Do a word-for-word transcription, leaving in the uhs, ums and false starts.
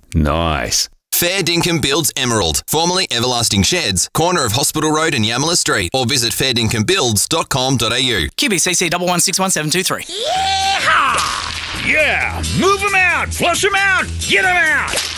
Nice. Fair Dinkum Builds Emerald, formerly Everlasting Sheds, corner of Hospital Road and Yamala Street, or visit fair dinkum builds dot com dot a u. Q B C C one one six one seven two three. Yeehaw! Yeah! Move them out! Flush them out! Get them out!